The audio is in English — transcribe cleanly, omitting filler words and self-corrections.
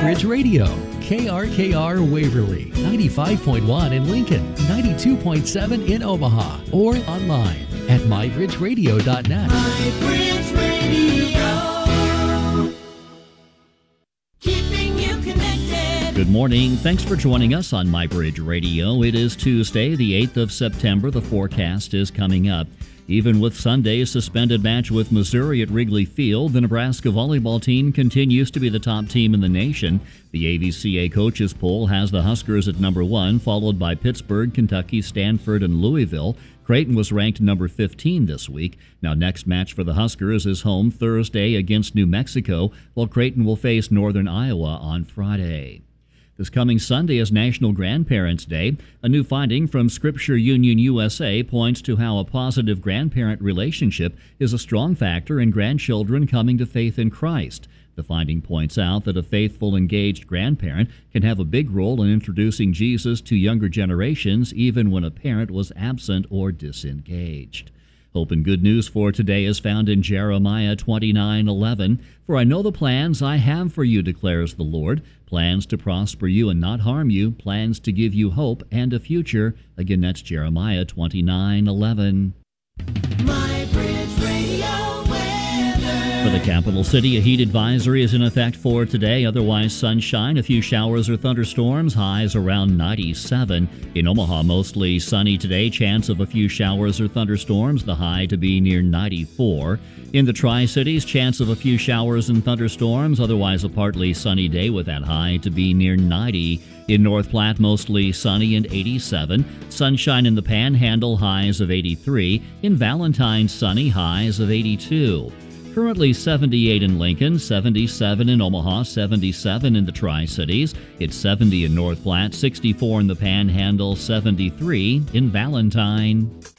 MyBridge Radio, KRKR Waverly, 95.1 in Lincoln, 92.7 in Omaha, or online at mybridgeradio.net. MyBridge Radio. Keeping you connected. Good morning. Thanks for joining us on MyBridge Radio. It is Tuesday, the 8th of September. The forecast is coming up. Even with Sunday's suspended match with Missouri at Wrigley Field, the Nebraska volleyball team continues to be the top team in the nation. The AVCA coaches poll has the Huskers at number 1, followed by Pittsburgh, Kentucky, Stanford, and Louisville. Creighton was ranked number 15 this week. Now, next match for the Huskers is home Thursday against New Mexico, while Creighton will face Northern Iowa on Friday. This coming Sunday is National Grandparents' Day. A new finding from Scripture Union USA points to how a positive grandparent relationship is a strong factor in grandchildren coming to faith in Christ. The finding points out that a faithful, engaged grandparent can have a big role in introducing Jesus to younger generations, even when a parent was absent or disengaged. Hope and good news for today is found in Jeremiah 29:11. For I know the plans I have for you, declares the Lord, plans to prosper you and not harm you, plans to give you hope and a future. Again, that's Jeremiah 29:11. MyBridge Radio weather. For the capital city, a heat advisory is in effect for today. Otherwise, sunshine, a few showers or thunderstorms, highs around 97. In Omaha, mostly sunny today, chance of a few showers or thunderstorms, the high to be near 94. In the Tri-Cities, chance of a few showers and thunderstorms, otherwise a partly sunny day with that high to be near 90. In North Platte, mostly sunny and 87. Sunshine in the Panhandle, highs of 83. In Valentine, sunny, highs of 82. Currently 78 in Lincoln, 77 in Omaha, 77 in the Tri-Cities. It's 70 in North Platte, 64 in the Panhandle, 73 in Valentine.